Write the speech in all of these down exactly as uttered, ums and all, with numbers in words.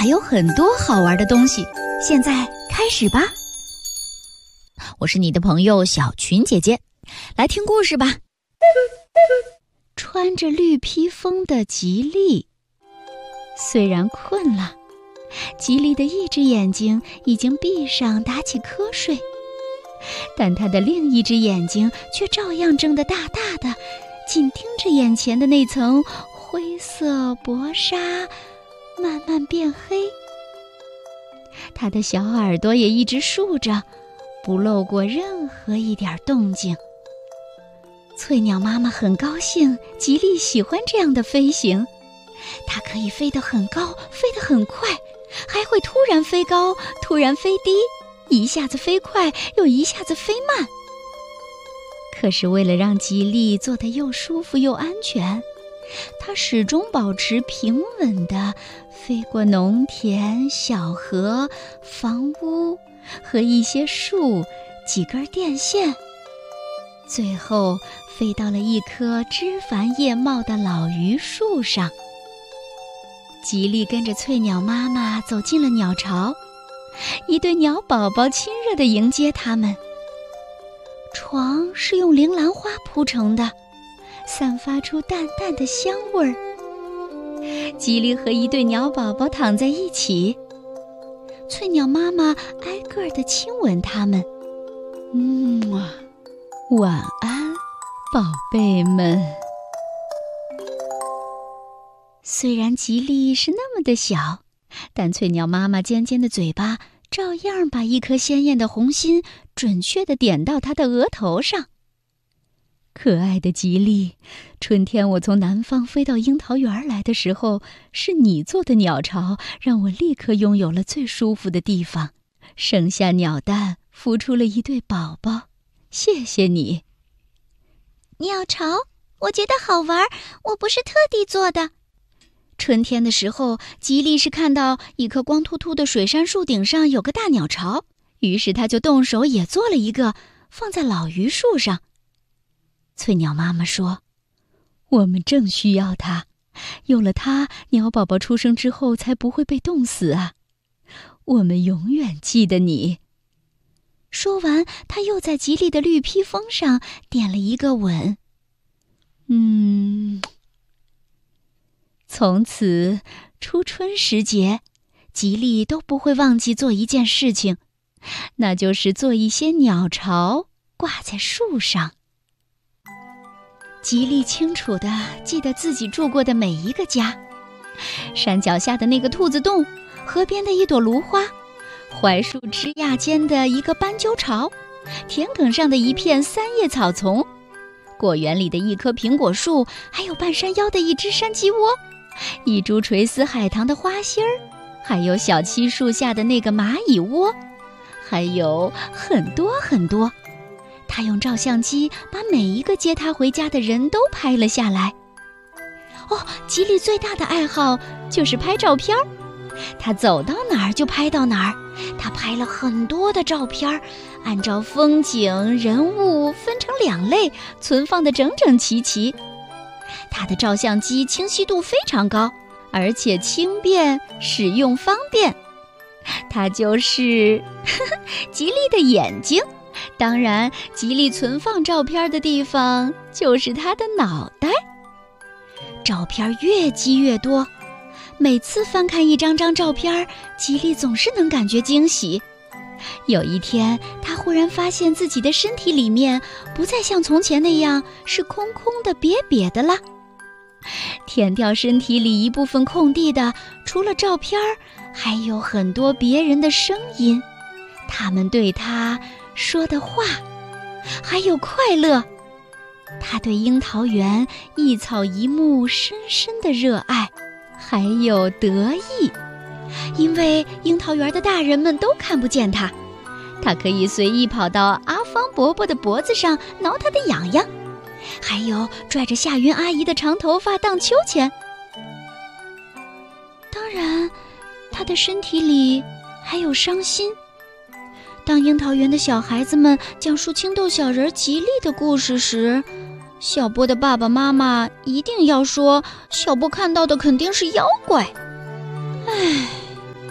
还有很多好玩的东西，现在开始吧。我是你的朋友小群姐姐，来听故事吧。穿着绿披风的吉利，虽然困了，吉利的一只眼睛已经闭上打起瞌睡，但他的另一只眼睛却照样睁得大大的，紧盯着眼前的那层灰色薄纱慢慢变黑。他的小耳朵也一直竖着，不漏过任何一点动静。翠鸟妈妈很高兴，吉利喜欢这样的飞行。它可以飞得很高，飞得很快，还会突然飞高，突然飞低，一下子飞快，又一下子飞慢。可是为了让吉利坐得又舒服又安全，它始终保持平稳地飞过农田、小河、房屋和一些树、几根电线，最后飞到了一棵枝繁叶茂的老榆树上。吉利跟着翠鸟妈妈走进了鸟巢，一对鸟宝宝亲热地迎接他们。床是用铃兰花铺成的，散发出淡淡的香味儿。吉利和一对鸟宝宝躺在一起，翠鸟妈妈挨个地亲吻它们。嗯啊，晚安，宝贝们。虽然吉利是那么的小，但翠鸟妈妈尖尖的嘴巴照样把一颗鲜艳的红心准确地点到它的额头上。可爱的吉利，春天我从南方飞到樱桃园来的时候，是你做的鸟巢，让我立刻拥有了最舒服的地方，生下鸟蛋，孵出了一对宝宝。谢谢你。 鸟巢，我觉得好玩，我不是特地做的。 春天的时候，吉利是看到一棵光秃秃的水杉树顶上有个大鸟巢，于是他就动手也做了一个，放在老榆树上。翠鸟妈妈说，我们正需要它，有了它，鸟宝宝出生之后才不会被冻死啊。我们永远记得你。说完，他又在吉利的绿披风上点了一个吻。嗯，从此初春时节，吉利都不会忘记做一件事情，那就是做一些鸟巢挂在树上。吉利清楚地记得自己住过的每一个家，山脚下的那个兔子洞，河边的一朵芦花，槐树枝桠间的一个斑鸠巢，田埂上的一片三叶草丛，果园里的一棵苹果树，还有半山腰的一只山鸡窝，一株垂丝海棠的花心儿，还有小漆树下的那个蚂蚁窝，还有很多很多。他用照相机把每一个接他回家的人都拍了下来。哦，吉利最大的爱好就是拍照片儿，他走到哪儿就拍到哪儿。他拍了很多的照片，按照风景、人物分成两类，存放得整整齐齐。他的照相机清晰度非常高，而且轻便，使用方便。他就是呵呵吉利的眼睛。当然，吉利存放照片的地方就是他的脑袋。照片越积越多，每次翻看一张张照片，吉利总是能感觉惊喜。有一天，他忽然发现自己的身体里面不再像从前那样是空空的、瘪瘪的了。填掉身体里一部分空地的，除了照片，还有很多别人的声音，他们对他说的话，还有快乐。他对樱桃园一草一木深深的热爱，还有得意，因为樱桃园的大人们都看不见他，他可以随意跑到阿芳伯伯的脖子上挠他的痒痒，还有拽着夏云阿姨的长头发荡秋千。当然，他的身体里还有伤心。当樱桃园的小孩子们讲述青豆小人吉利的故事时，小波的爸爸妈妈一定要说，小波看到的肯定是妖怪。唉，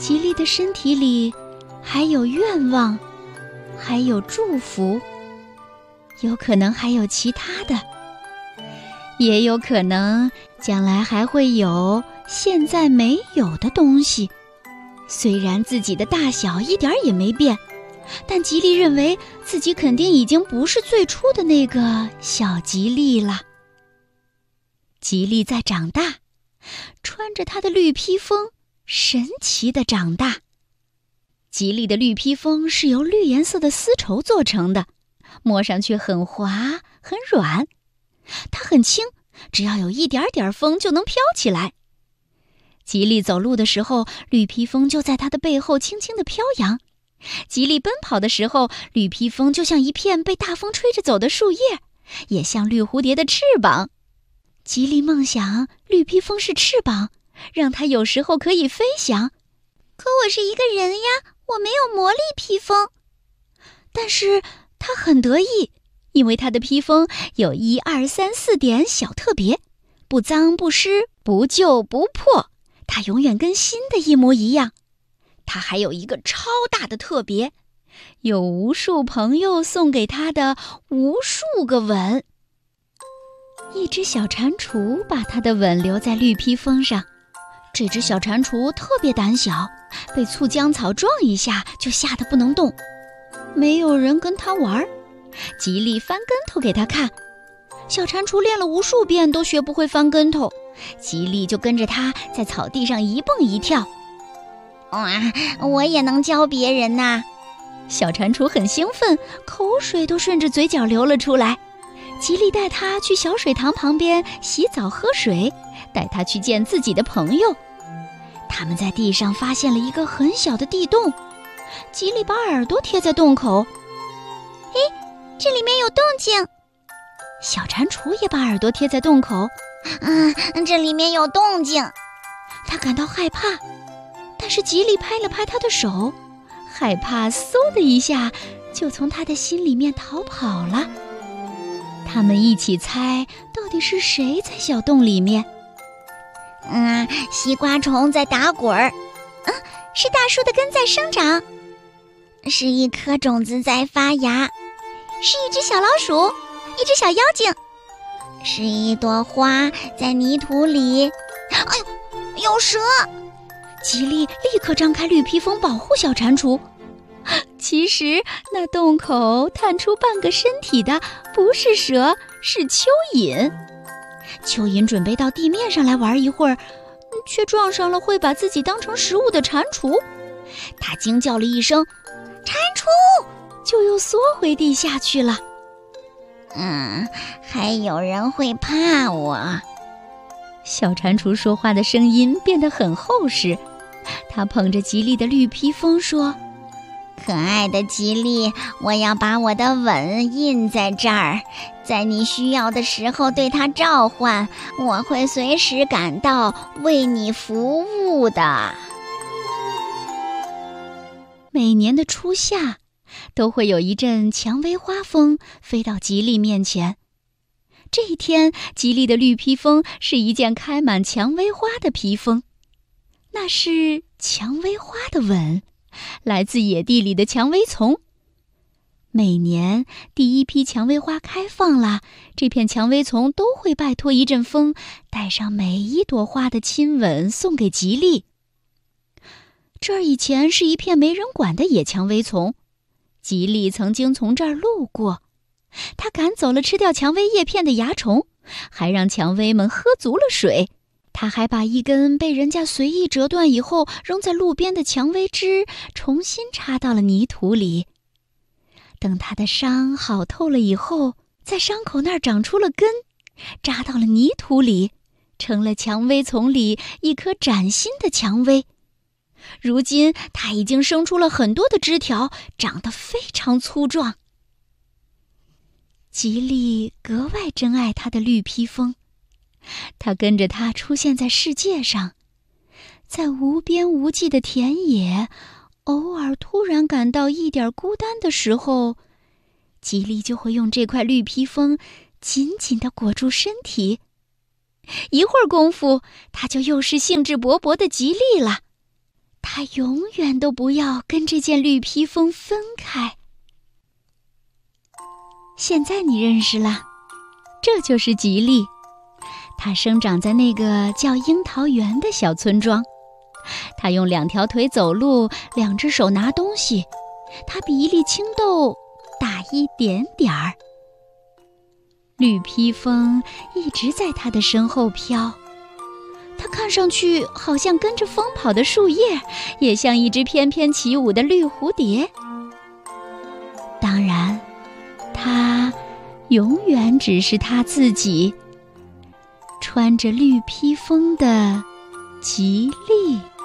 吉利的身体里还有愿望，还有祝福，有可能还有其他的，也有可能将来还会有现在没有的东西。虽然自己的大小一点也没变，但吉利认为自己肯定已经不是最初的那个小吉利了。吉利在长大，穿着他的绿披风，神奇地长大。吉利的绿披风是由绿颜色的丝绸做成的，摸上去很滑很软，它很轻，只要有一点点风就能飘起来。吉利走路的时候，绿披风就在他的背后轻轻地飘扬；吉利奔跑的时候，绿披风就像一片被大风吹着走的树叶，也像绿蝴蝶的翅膀。吉利梦想绿披风是翅膀，让它有时候可以飞翔。 可我是一个人呀，我没有魔力披风。 但是他很得意，因为他的披风有一二三四点小特别，不脏不湿，不旧不破，它永远跟新的一模一样。他还有一个超大的特别，有无数朋友送给他的无数个吻。一只小蟾蜍把他的吻留在绿披风上，这只小蟾蜍特别胆小，被醋浆草撞一下就吓得不能动。没有人跟他玩，吉利翻跟头给他看。小蟾蜍练了无数遍都学不会翻跟头，吉利就跟着他在草地上一蹦一跳。 哇，我也能教别人呐！ 小蟾蜍很兴奋，口水都顺着嘴角流了出来。吉利带他去小水塘旁边洗澡喝水，带他去见自己的朋友。他们在地上发现了一个很小的地洞，吉利把耳朵贴在洞口。 诶，这里面有动静。 小蟾蜍也把耳朵贴在洞口。 嗯，这里面有动静。 他感到害怕，但是吉利拍了拍他的手，害怕嗖的一下就从他的心里面逃跑了。他们一起猜到底是谁在小洞里面。 嗯，西瓜虫在打滚儿。嗯，是大树的根在生长。是一颗种子在发芽。是一只小老鼠，一只小妖精。是一朵花在泥土里。哎呦，有蛇！ 吉利立刻张开绿披风保护小蟾蜍。其实那洞口探出半个身体的不是蛇，是蚯蚓。蚯蚓准备到地面上来玩一会儿，却撞上了会把自己当成食物的蟾蜍。它惊叫了一声蟾蜍，就又缩回地下去了。 嗯，还有人会怕我。 小蟾蜍说话的声音变得很厚实，它捧着吉利的绿披风说： 可爱的吉利，我要把我的吻印在这儿，在你需要的时候对它召唤，我会随时赶到为你服务的。 每年的初夏，都会有一阵蔷薇花风飞到吉利面前。这一天，吉利的绿披风是一件开满蔷薇花的披风，那是蔷薇花的吻，来自野地里的蔷薇丛。每年第一批蔷薇花开放了，这片蔷薇丛都会拜托一阵风，带上每一朵花的亲吻送给吉利。这儿以前是一片没人管的野蔷薇丛，吉利曾经从这儿路过，他赶走了吃掉蔷薇叶片的蚜虫，还让蔷薇们喝足了水。他还把一根被人家随意折断以后扔在路边的蔷薇枝重新插到了泥土里。等他的伤好透了以后，在伤口那儿长出了根，扎到了泥土里，成了蔷薇丛里一颗崭新的蔷薇。如今它已经生出了很多的枝条，长得非常粗壮。吉利格外珍爱他的绿披风，他跟着他出现在世界上，在无边无际的田野，偶尔突然感到一点孤单的时候，吉利就会用这块绿披风紧紧地裹住身体。一会儿功夫，他就又是兴致勃勃的吉利了。 他永远都不要跟这件绿披风分开。现在你认识了，这就是吉利。它生长在那个叫樱桃园的小村庄。它用两条腿走路，两只手拿东西。它比一粒青豆大一点点儿。绿披风一直在它的身后飘，它看上去好像跟着风跑的树叶，也像一只翩翩起舞的绿蝴蝶。当然，它永远只是它自己，穿着绿披风的吉利。